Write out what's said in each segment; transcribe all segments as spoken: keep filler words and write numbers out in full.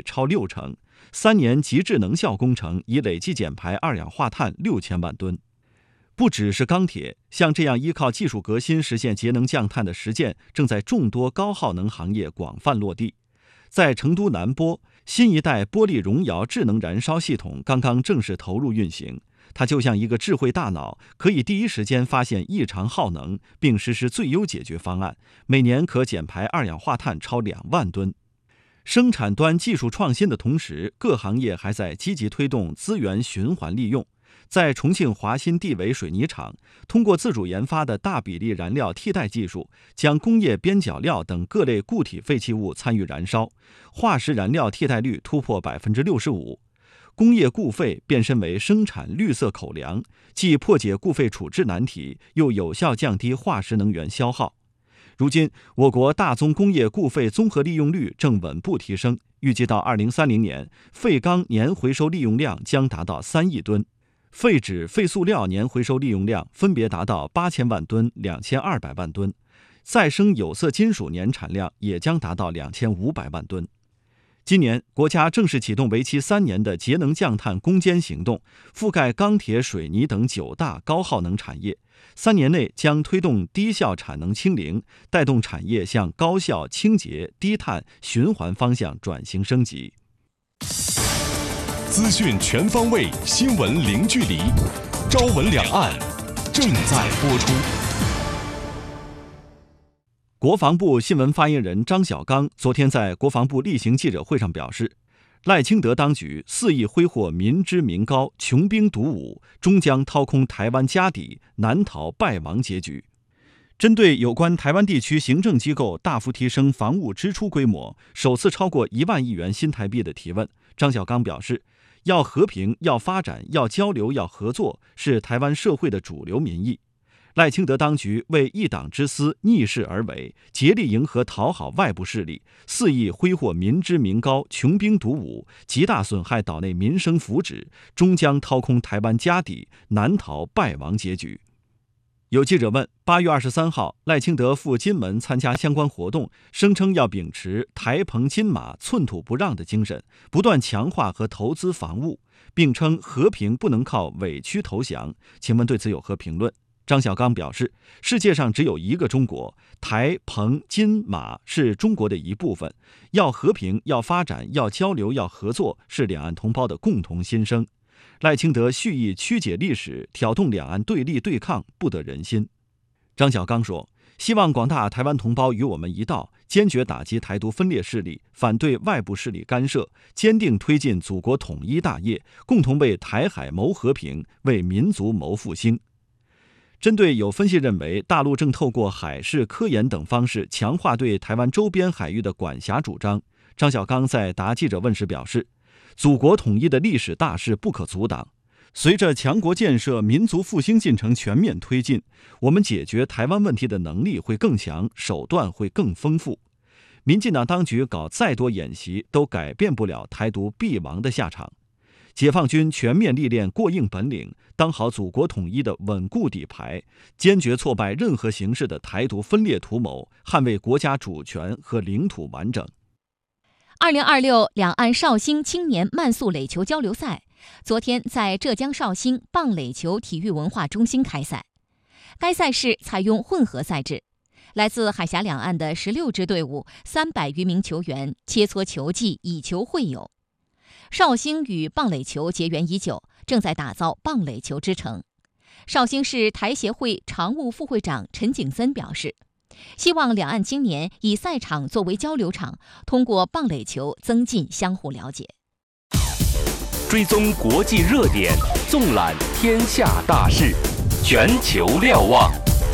超六成，三年极致能效工程已累计减排二氧化碳六千万吨。不只是钢铁，像这样依靠技术革新实现节能降碳的实践，正在众多高耗能行业广泛落地。在成都南玻，新一代玻璃熔窑智能燃烧系统刚刚正式投入运行。它就像一个智慧大脑，可以第一时间发现异常耗能，并实施最优解决方案，每年可减排二氧化碳超两万吨。生产端技术创新的同时，各行业还在积极推动资源循环利用。在重庆华新地委水泥厂，通过自主研发的大比例燃料替代技术，将工业边角料等各类固体废弃物参与燃烧，化石燃料替代率突破百分之六十五。工业固废变身为生产绿色口粮，既破解固废处置难题，又有效降低化石能源消耗。如今，我国大宗工业固废综合利用率正稳步提升，预计到二零三零年，废钢年回收利用量将达到三亿吨。废纸、废塑料年回收利用量分别达到八千万吨、两千二百万吨，再生有色金属年产量也将达到两千五百万吨。今年，国家正式启动为期三年的节能降碳攻坚行动，覆盖钢铁、水泥等九大高耗能产业。三年内将推动低效产能清零，带动产业向高效、清洁、低碳、循环方向转型升级。 资讯全方位，新闻零距离。朝闻两岸正在播出。 国防部新闻发言人张晓刚昨天在国防部例行记者会上表示，赖清德当局肆意挥霍民脂民膏，穷兵黩武，终将掏空台湾家底，难逃败亡结局。针对有关台湾地区行政机构大幅提升防务支出规模，首次超过一万亿元新台币的提问，张晓刚表示，要和平、要发展、要交流、要合作，是台湾社会的主流民意。赖清德当局为一党之私逆势而为，竭力迎合讨好外部势力，肆意挥霍民脂民膏，穷兵黩武，极大损害岛内民生福祉，终将掏空台湾家底，难逃败亡结局。有记者问，八月二十三号，赖清德赴金门参加相关活动，声称要秉持台澎金马寸土不让的精神，不断强化和投资防务，并称和平不能靠委屈投降，请问对此有何评论？张晓刚表示，世界上只有一个中国，台澎金马是中国的一部分，要和平、要发展、要交流、要合作，是两岸同胞的共同心声。赖清德蓄意曲解历史，挑动两岸对立对抗，不得人心。张晓刚说，希望广大台湾同胞与我们一道，坚决打击台独分裂势力，反对外部势力干涉，坚定推进祖国统一大业，共同为台海谋和平，为民族谋复兴。针对有分析认为，大陆正透过海事、科研等方式强化对台湾周边海域的管辖主张，张晓刚在答记者问时表示，祖国统一的历史大势不可阻挡，随着强国建设、民族复兴进程全面推进，我们解决台湾问题的能力会更强，手段会更丰富。民进党当局搞再多演习，都改变不了台独必亡的下场。解放军全面历练过硬本领，当好祖国统一的稳固底牌，坚决挫败任何形式的台独分裂图谋，捍卫国家主权和领土完整。 二零二六两岸绍兴青年慢速垒球交流赛昨天在浙江绍兴棒垒球体育文化中心开赛。该赛事采用混合赛制，来自海峡两岸的十六支队伍，三百余名球员切磋球技，以球会友。绍兴与棒垒球结缘已久，正在打造棒垒球之城。绍兴市台协会常务副会长陈景森表示，希望两岸青年以赛场作为交流场，通过棒垒球增进相互了解。 追踪国际热点，纵览天下大事，全球瞭望。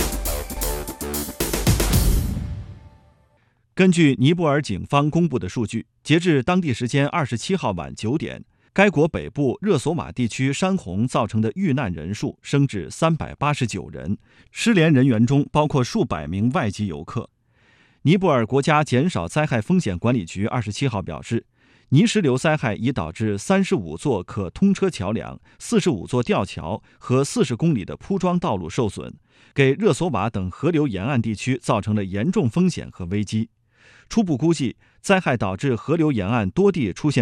根据尼泊尔警方公布的数据，截至当地时间二十七号晚九点，该国北部热索瓦地区山洪造成的遇难人数升至三百八十九人，失联人员中包括数百名外籍游客。尼泊尔国家减少灾害风险管理局二十七号表示，泥石流灾害已导致三十五座可通车桥梁、四十五座吊桥和四十公里的铺装道路受损，给热索瓦等河流沿岸地区造成了严重风险和危机。初步估计，灾害导致河流沿岸多地出现